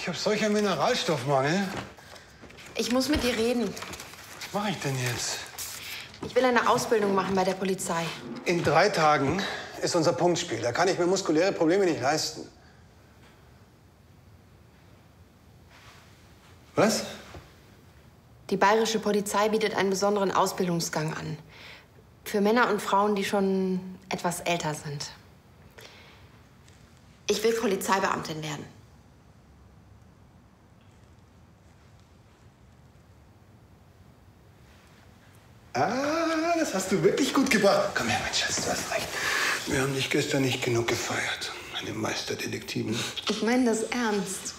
Ich habe solcher Mineralstoffmangel. Ich muss mit dir reden. Was mache ich denn jetzt? Ich will eine Ausbildung machen bei der Polizei. In 3 Tagen ist unser Punktspiel. Da kann ich mir muskuläre Probleme nicht leisten. Was? Die bayerische Polizei bietet einen besonderen Ausbildungsgang an. Für Männer und Frauen, die schon etwas älter sind. Ich will Polizeibeamtin werden. Ah, das hast du wirklich gut gebracht. Komm her, mein Schatz, du hast recht. Wir haben dich gestern nicht genug gefeiert, meine Meisterdetektivin. Ich meine das ernst.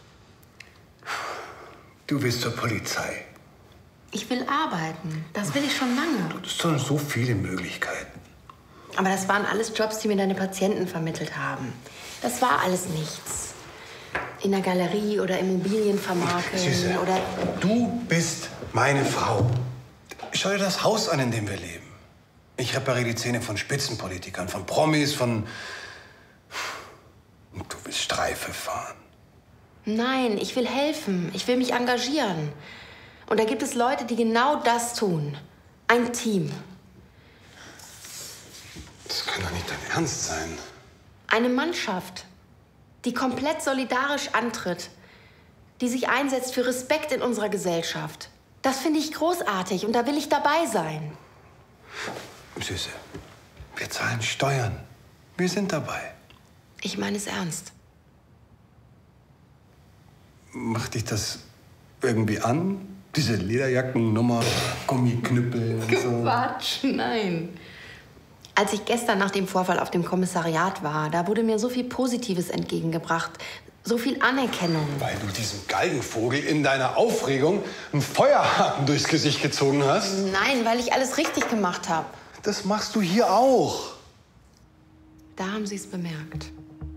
Du willst zur Polizei. Ich will arbeiten. Das will ich schon lange. Das sind so viele Möglichkeiten. Aber das waren alles Jobs, die mir deine Patienten vermittelt haben. Das war alles nichts. In der Galerie oder Immobilien vermarkten Süße, oder... du bist meine Frau. Schau dir das Haus an, in dem wir leben. Ich repariere die Zähne von Spitzenpolitikern, von Promis, von... Und du willst Streife fahren. Nein, ich will helfen. Ich will mich engagieren. Und da gibt es Leute, die genau das tun. Ein Team. Das kann doch nicht dein Ernst sein. Eine Mannschaft, die komplett solidarisch antritt. Die sich einsetzt für Respekt in unserer Gesellschaft. Das finde ich großartig und da will ich dabei sein. Süße, wir zahlen Steuern. Wir sind dabei. Ich meine es ernst. Macht dich das irgendwie an? Diese Lederjackennummer, Gummiknüppel und so? Quatsch, nein. Als ich gestern nach dem Vorfall auf dem Kommissariat war, da wurde mir so viel Positives entgegengebracht. So viel Anerkennung. Weil du diesem Galgenvogel in deiner Aufregung einen Feuerhaken durchs Gesicht gezogen hast? Nein, weil ich alles richtig gemacht habe. Das machst du hier auch. Da haben Sie es bemerkt.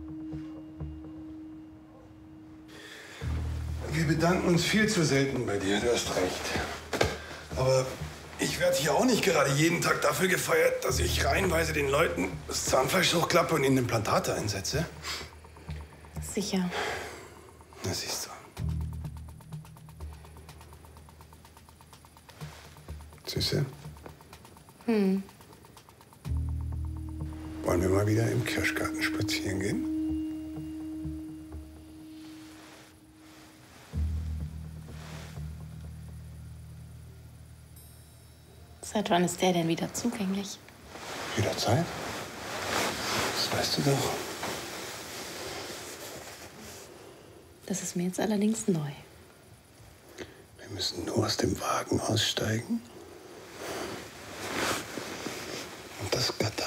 Wir bedanken uns viel zu selten bei dir, du hast recht. Aber ich werde hier auch nicht gerade jeden Tag dafür gefeiert, dass ich reihenweise den Leuten das Zahnfleisch hochklappe und ihnen Implantate einsetze. Sicher. Na, siehst du. Süße? Hm. Wollen wir mal wieder im Kirschgarten spazieren gehen? Seit wann ist der denn wieder zugänglich? Jederzeit. Das weißt du doch. Das ist mir jetzt allerdings neu. Wir müssen nur aus dem Wagen aussteigen und das Gatter